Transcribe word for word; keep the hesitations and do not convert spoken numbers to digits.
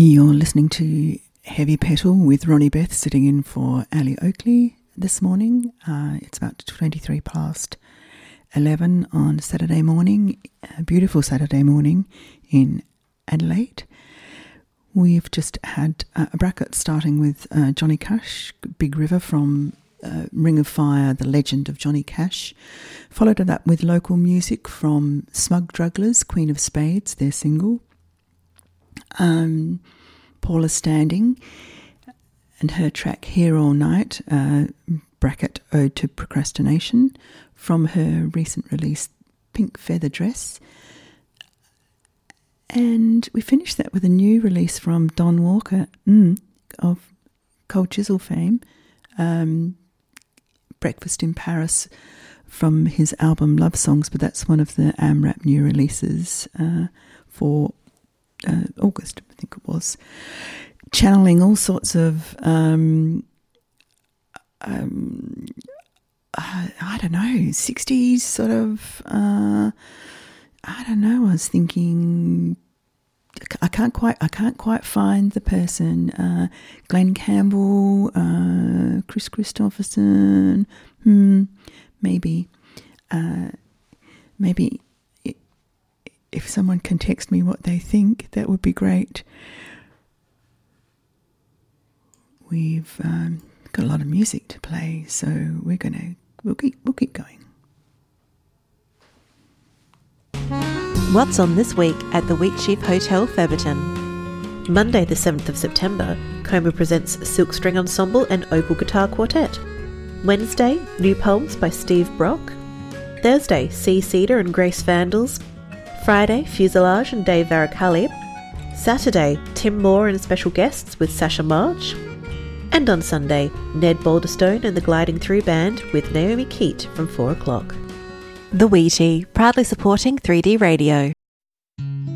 You're listening to Heavy Petal with Ronnie Beth, sitting in for Ali Oakley this morning. Uh, it's about twenty-three past eleven on Saturday morning, a beautiful Saturday morning in Adelaide. We've just had uh, a bracket starting with uh, Johnny Cash, Big River from uh, Ring of Fire, The Legend of Johnny Cash. Followed it up with local music from Smug Drugglers, Queen of Spades, their single. Um, Paula Standing and her track Here All Night, uh, bracket Ode to Procrastination, from her recent release Pink Feather Dress. And we finished that with a new release from Don Walker mm, of Cold Chisel fame, um, Breakfast in Paris, from his album Love Songs, but that's one of the AMRAP new releases uh, for Uh, August, I think it was, channeling all sorts of, um, um, uh, I don't know, sixties sort of, uh, I don't know, I was thinking, I can't quite, I can't quite find the person, uh, Glenn Campbell, uh, Chris Christopherson, hmm, maybe, uh, maybe, if someone can text me what they think, that would be great. We've um, got a lot of music to play, so we're gonna we'll keep we'll keep going. What's on this week at the Wheatsheaf Hotel, Faberton? Monday, the seventh of September, Coma presents Silk String Ensemble and Opal Guitar Quartet. Wednesday, New Pulse by Steve Brock. Thursday, Sea Cedar and Grace Vandals. Friday, Fuselage and Dave Varacalli. Saturday, Tim Moore and special guests with Sasha March. And on Sunday, Ned Balderstone and the Gliding Through Band with Naomi Keat from four o'clock. The Wheatie, proudly supporting three D Radio.